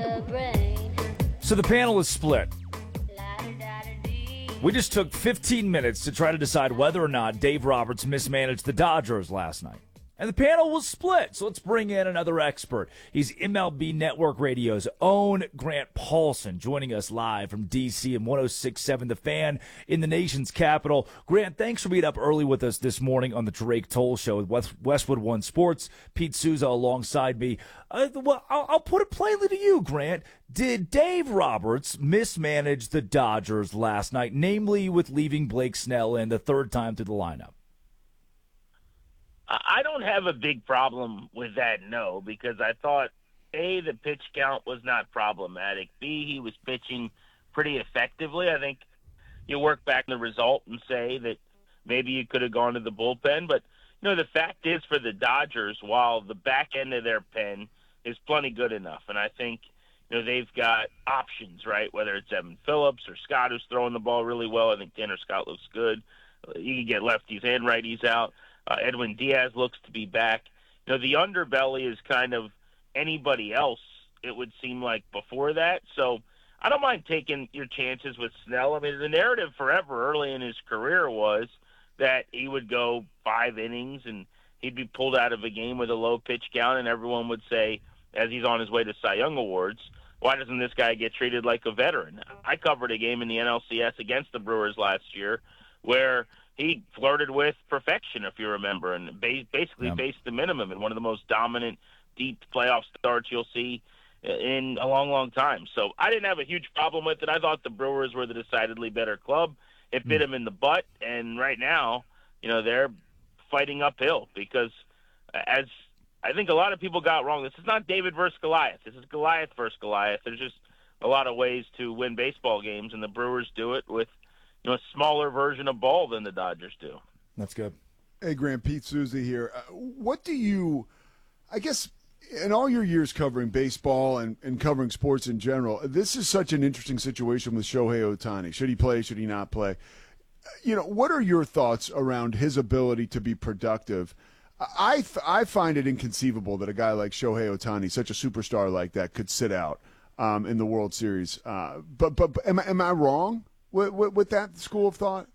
So the panel is split. We just took 15 minutes to try to decide whether or not Dave Roberts mismanaged the Dodgers last night. And the panel was split, so let's bring in another expert. He's MLB Network Radio's own Grant Paulson, joining us live from D.C. and 106.7 The Fan in the nation's capital. Grant, thanks for being up early with us this morning on the Drake Toll Show with Westwood One Sports. Pete Souza alongside me. I'll put it plainly to you, Grant. Did Dave Roberts mismanage the Dodgers last night, namely with leaving Blake Snell in the third time through the lineup? I don't have a big problem with that, no, because I thought, A, the pitch count was not problematic. B, he was pitching pretty effectively. I think you work back the result and say that maybe you could have gone to the bullpen. But, the fact is for the Dodgers, while the back end of their pen is plenty good enough, and I think, they've got options, right, whether it's Evan Phillips or Scott who's throwing the ball really well. I think Tanner Scott looks good. You can get lefties and righties out. Edwin Diaz looks to be back. The underbelly is kind of anybody else, it would seem like, before that. So I don't mind taking your chances with Snell. I mean, the narrative forever early in his career was that he would go 5 innings and he'd be pulled out of a game with a low pitch count, and everyone would say, as he's on his way to Cy Young Awards, why doesn't this guy get treated like a veteran? I covered a game in the NLCS against the Brewers last year where he flirted with perfection, if you remember, and basically faced the minimum in one of the most dominant, deep playoff starts you'll see in a long, long time. So I didn't have a huge problem with it. I thought the Brewers were the decidedly better club. It bit them in the butt, and right now, they're fighting uphill because, as I think a lot of people got wrong, this is not David versus Goliath. This is Goliath versus Goliath. There's just a lot of ways to win baseball games, and the Brewers do it with a smaller version of ball than the Dodgers do. That's good. Hey, Grant, Pete Souza here. What do you, I guess, in all your years covering baseball and covering sports in general, this is such an interesting situation with Shohei Ohtani. Should he play? Should he not play? What are your thoughts around his ability to be productive? I find it inconceivable that a guy like Shohei Ohtani, such a superstar like that, could sit out in the World Series. But am I wrong with that school of thought?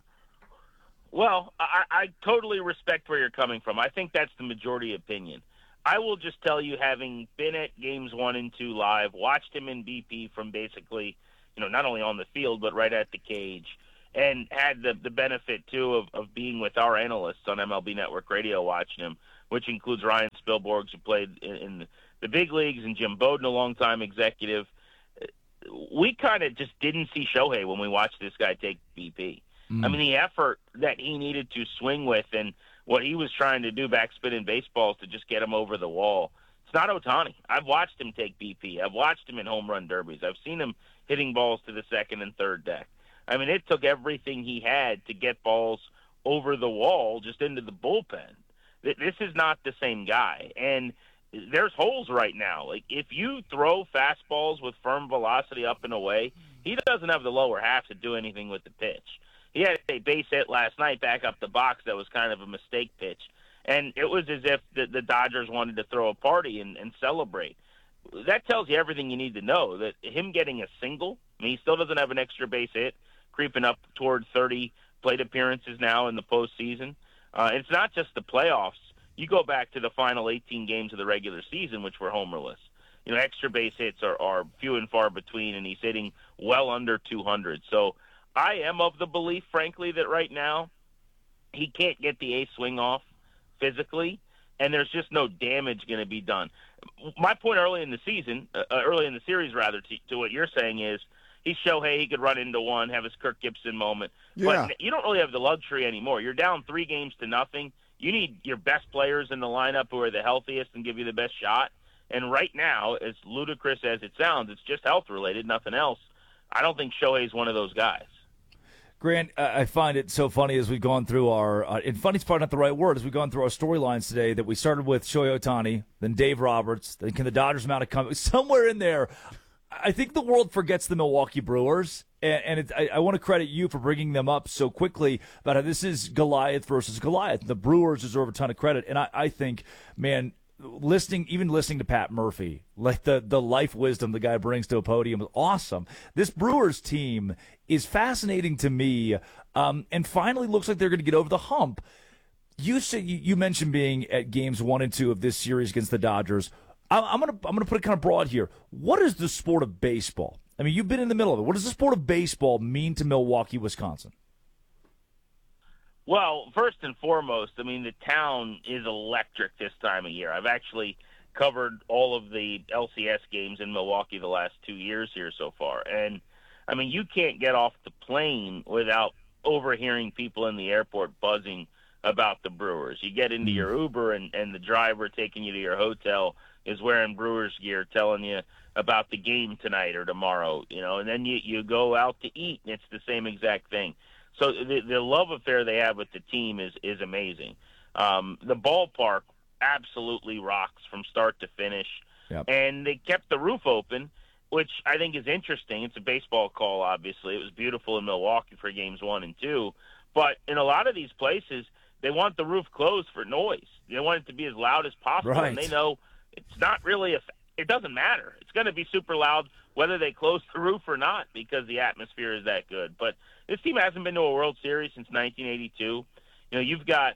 Well, I totally respect where you're coming from. I think that's the majority opinion. I will just tell you, having been at games 1 and 2 live, watched him in BP from basically, not only on the field but right at the cage, and had the benefit, too, of being with our analysts on MLB Network Radio watching him, which includes Ryan Spilborghs, who played in the big leagues, and Jim Bowden, a longtime executive. We kind of just didn't see Shohei when we watched this guy take BP. I mean, the effort that he needed to swing with and what he was trying to do backspinning baseballs to just get him over the wall. It's not Ohtani. I've watched him take BP. I've watched him in home run derbies. I've seen him hitting balls to the second and third deck. I mean, it took everything he had to get balls over the wall just into the bullpen. This is not the same guy. And there's holes right now. Like, if you throw fastballs with firm velocity up and away, he doesn't have the lower half to do anything with the pitch. He had a base hit last night back up the box that was kind of a mistake pitch. And it was as if the Dodgers wanted to throw a party and celebrate. That tells you everything you need to know, that him getting a single, I mean, he still doesn't have an extra base hit, creeping up toward 30 plate appearances now in the postseason. It's not just the playoffs. You go back to the final 18 games of the regular season, which were homerless. Extra base hits are few and far between, and he's hitting well under 200. So I am of the belief, frankly, that right now he can't get the ace swing off physically, and there's just no damage going to be done. My point early in the season, early in the series rather, to what you're saying is he's Shohei. He could run into one, have his Kirk Gibson moment. Yeah. But you don't really have the luxury anymore. You're down 3-0. You need your best players in the lineup who are the healthiest and give you the best shot. And right now, as ludicrous as it sounds, it's just health-related, nothing else. I don't think Shohei's one of those guys. Grant, I find it so funny as we've gone through our and funny's probably not the right word, as we've gone through our storylines today, that we started with Shohei Ohtani, then Dave Roberts, then can the Dodgers mount a comeback? Somewhere in there, I think the world forgets the Milwaukee Brewers, and I want to credit you for bringing them up so quickly about how this is Goliath versus Goliath. The Brewers deserve a ton of credit, and I think, man, even listening to Pat Murphy, like the life wisdom the guy brings to a podium is awesome. This Brewers team is fascinating to me, and finally looks like they're going to get over the hump. You mentioned being at games 1 and 2 of this series against the Dodgers. I'm gonna put it kind of broad here. What is the sport of baseball? I mean, you've been in the middle of it. What does the sport of baseball mean to Milwaukee, Wisconsin? Well, first and foremost, I mean, the town is electric this time of year. I've actually covered all of the LCS games in Milwaukee the last 2 years here so far. And, I mean, you can't get off the plane without overhearing people in the airport buzzing about the Brewers. You get into your Uber, and the driver taking you to your hotel is wearing Brewers gear, telling you about the game tonight or tomorrow, and then you go out to eat, and it's the same exact thing. So the love affair they have with the team is amazing. The ballpark absolutely rocks from start to finish. Yep. And they kept the roof open, which I think is interesting. It's a baseball call, obviously. It was beautiful in Milwaukee for games 1 and 2. But in a lot of these places, they want the roof closed for noise. They want it to be as loud as possible. Right. And they know it's not really it doesn't matter. It's going to be super loud whether they close the roof or not because the atmosphere is that good. But this team hasn't been to a World Series since 1982. You've got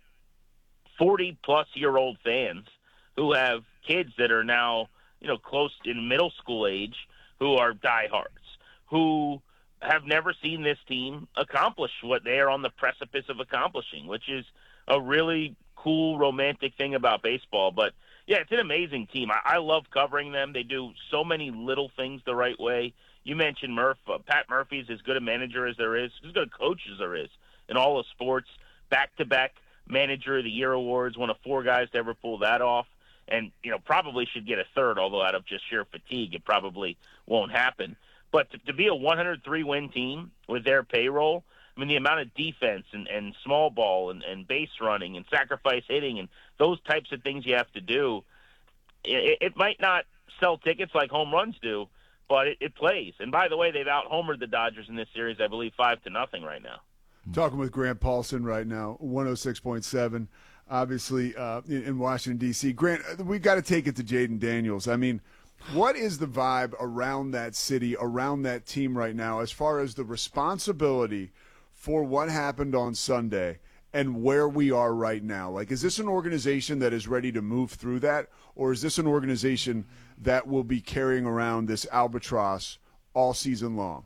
40-plus-year-old fans who have kids that are now, close in middle school age who are diehards, who have never seen this team accomplish what they are on the precipice of accomplishing, which is a really cool, romantic thing about baseball. But, yeah, it's an amazing team. I love covering them. They do so many little things the right way. You mentioned Murph. Pat Murphy's as good a manager as there is, as good a coach as there is in all of sports. Back-to-back Manager of the Year awards, one of 4 guys to ever pull that off. And, probably should get a third, although out of just sheer fatigue, it probably won't happen. But to be a 103-win team with their payroll, I mean, the amount of defense and small ball and base running and sacrifice hitting and those types of things you have to do, it might not sell tickets like home runs do, but it plays. And by the way, they've out-homered the Dodgers in this series, I believe, 5-0 right now. Talking with Grant Paulson right now, 106.7, obviously in Washington, D.C. Grant, we've got to take it to Jaden Daniels. I mean, what is the vibe around that city, around that team right now, as far as the responsibility for what happened on Sunday and where we are right now? Like, is this an organization that is ready to move through that, or is this an organization that will be carrying around this albatross all season long?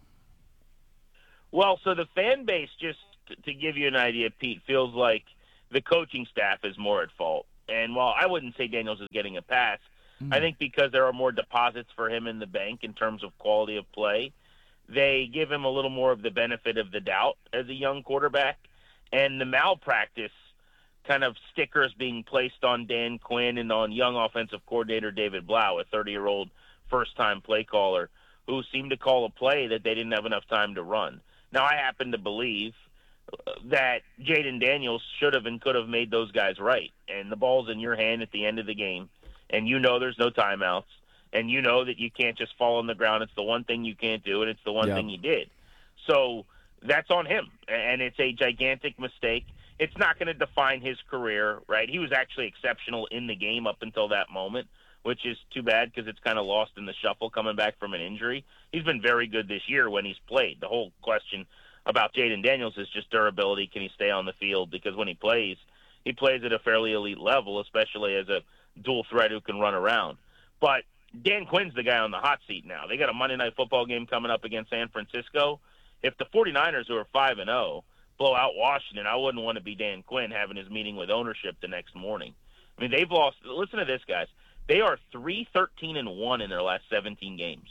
Well, so the fan base, just to give you an idea, Pete, feels like the coaching staff is more at fault. And while I wouldn't say Daniels is getting a pass, I think because there are more deposits for him in the bank in terms of quality of play, they give him a little more of the benefit of the doubt as a young quarterback. And the malpractice kind of stickers being placed on Dan Quinn and on young offensive coordinator David Blau, a 30-year-old first-time play caller, who seemed to call a play that they didn't have enough time to run. Now, I happen to believe that Jaden Daniels should have and could have made those guys right. And the ball's in your hand at the end of the game, and there's no timeouts, and that you can't just fall on the ground. It's the one thing you can't do, and it's the one thing he did. So that's on him, and it's a gigantic mistake. It's not going to define his career, right? He was actually exceptional in the game up until that moment, which is too bad because it's kind of lost in the shuffle coming back from an injury. He's been very good this year when he's played. The whole question about Jaden Daniels is just durability. Can he stay on the field? Because when he plays at a fairly elite level, especially as a dual threat who can run around. But Dan Quinn's the guy on the hot seat now. They got a Monday Night Football game coming up against San Francisco. If the 49ers, who are 5-0, blow out Washington, I wouldn't want to be Dan Quinn having his meeting with ownership the next morning. I mean, they've lost – listen to this, guys. They are 3-13-1 in their last 17 games.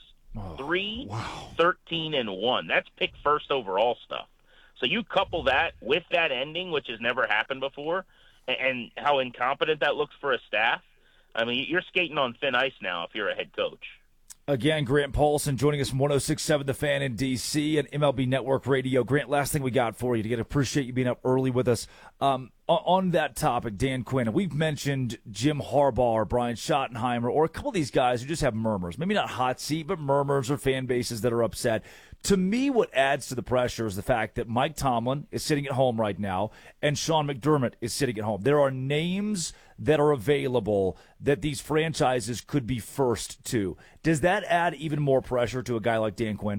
3-13-1. That's picked first overall stuff. So you couple that with that ending, which has never happened before, and how incompetent that looks for a staff. I mean, you're skating on thin ice now if you're a head coach. Again, Grant Paulson joining us from 106.7 The Fan in D.C. and MLB Network Radio. Grant, last thing we got for you to appreciate you being up early with us. On that topic, Dan Quinn, we've mentioned Jim Harbaugh or Brian Schottenheimer or a couple of these guys who just have murmurs. Maybe not hot seat, but murmurs or fan bases that are upset. To me, what adds to the pressure is the fact that Mike Tomlin is sitting at home right now and Sean McDermott is sitting at home. There are names that are available that these franchises could be first to. Does that add even more pressure to a guy like Dan Quinn?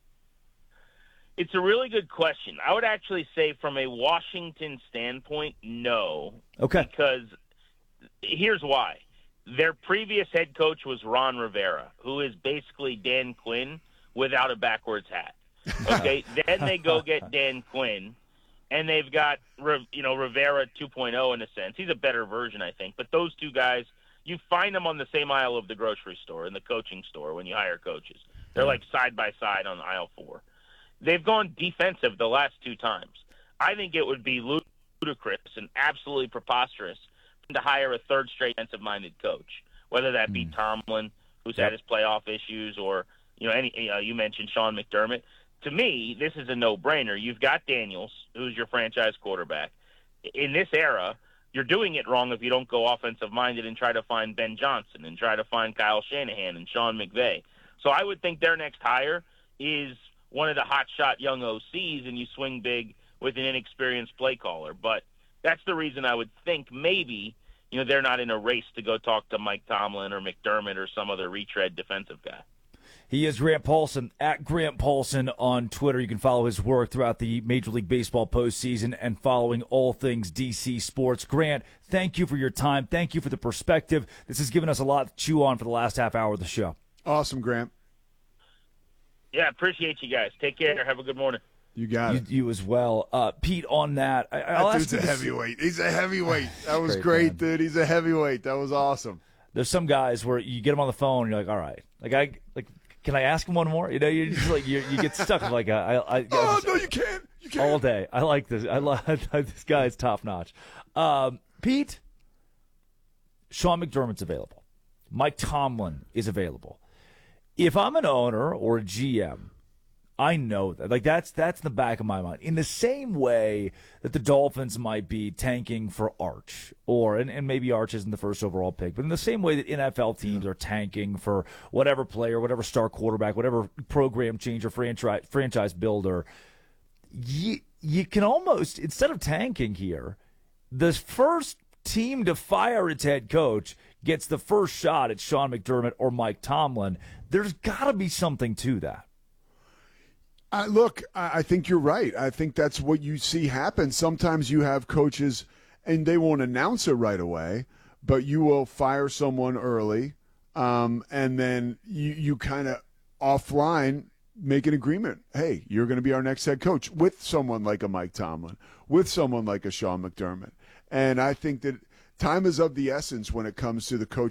It's a really good question. I would actually say from a Washington standpoint, no. Okay. Because here's why. Their previous head coach was Ron Rivera, who is basically Dan Quinn without a backwards hat. Okay, then they go get Dan Quinn, and they've got Rivera 2.0 in a sense. He's a better version, I think. But those two guys, you find them on the same aisle of the grocery store and the coaching store when you hire coaches. They're like side by side on aisle 4. They've gone defensive the last 2 times. I think it would be ludicrous and absolutely preposterous to hire a third straight defensive-minded coach, whether that be Tomlin, who's had his playoff issues, or you mentioned Sean McDermott. To me, this is a no-brainer. You've got Daniels, who's your franchise quarterback. In this era, you're doing it wrong if you don't go offensive-minded and try to find Ben Johnson and try to find Kyle Shanahan and Sean McVay. So I would think their next hire is one of the hotshot young OCs, and you swing big with an inexperienced play caller. But that's the reason I would think maybe they're not in a race to go talk to Mike Tomlin or McDermott or some other retread defensive guy. He is Grant Paulsen, at Grant Paulsen on Twitter. You can follow his work throughout the Major League Baseball postseason and following all things DC sports. Grant, thank you for your time. Thank you for the perspective. This has given us a lot to chew on for the last half hour of the show. Awesome, Grant. Yeah, appreciate you guys. Take care. Have a good morning. You got it. You as well. Pete, on that, that dude's a heavyweight. He's a heavyweight. That was great, dude. He's a heavyweight. That was awesome. There's some guys where you get them on the phone and you're like, all right. Can I ask him one more? You're just like, you get stuck with no, you can't. You can't. All day. I like this. This guy is top notch. Pete, Sean McDermott's available. Mike Tomlin is available. If I'm an owner or a GM, I know that. That's in the back of my mind. In the same way that the Dolphins might be tanking for Arch, and maybe Arch isn't the first overall pick, but in the same way that NFL teams are tanking for whatever player, whatever star quarterback, whatever program changer, franchise builder, you can almost, instead of tanking here, the first team to fire its head coach gets the first shot at Sean McDermott or Mike Tomlin. There's got to be something to that. Look, I think you're right. I think that's what you see happen. Sometimes you have coaches, and they won't announce it right away, but you will fire someone early, and then you kind of offline make an agreement. Hey, you're going to be our next head coach with someone like a Mike Tomlin, with someone like a Sean McDermott. And I think that time is of the essence when it comes to the coaching